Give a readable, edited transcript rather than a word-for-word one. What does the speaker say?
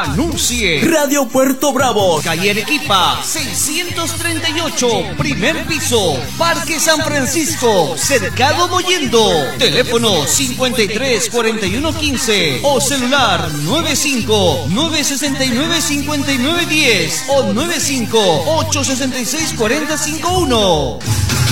Anuncie Radio Puerto Bravo, calle Arequipa 638, primer piso, Parque San Francisco, Cercado Mollendo. Teléfono 53 41 15 o celular 95 969 59 10 o 95 866 40 51.